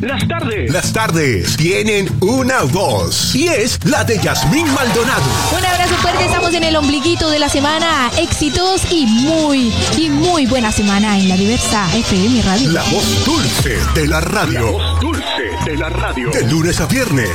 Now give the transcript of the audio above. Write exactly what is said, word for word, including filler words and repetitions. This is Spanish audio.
Las tardes. Las tardes tienen una voz y es la de Yasmín Maldonado. Un abrazo fuerte, estamos en el ombliguito de la semana. Éxitos y muy, y muy buena semana en la Diversa F M Radio. La voz dulce de la radio. La voz dulce de la radio. De lunes a viernes,